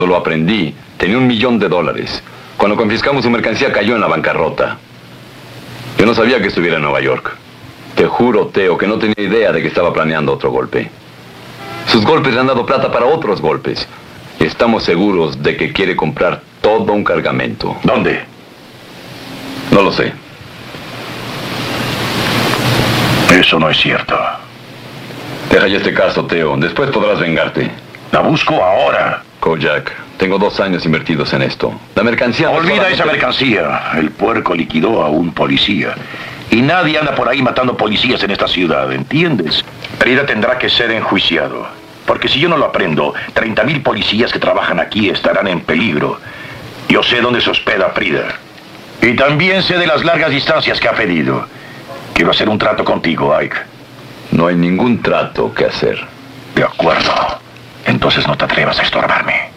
lo aprendí, tenía $1 millón. Cuando confiscamos su mercancía cayó en la bancarrota. Yo no sabía que estuviera en Nueva York. Te juro, Teo, que no tenía idea de que estaba planeando otro golpe. Sus golpes le han dado plata para otros golpes. Y estamos seguros de que quiere comprar todo un cargamento. ¿Dónde? No lo sé. Eso no es cierto. Deja ya este caso, Teo. Después podrás vengarte. La busco ahora. Kojak, tengo 2 años invertidos en esto. La mercancía... Olvida esa mercancía. El puerco liquidó a un policía. Y nadie anda por ahí matando policías en esta ciudad, ¿entiendes? Frida tendrá que ser enjuiciado. Porque si yo no lo aprendo, 30.000 policías que trabajan aquí estarán en peligro. Yo sé dónde se hospeda Frida. Y también sé de las largas distancias que ha pedido. Quiero hacer un trato contigo, Ike. No hay ningún trato que hacer. De acuerdo. Entonces no te atrevas a estorbarme.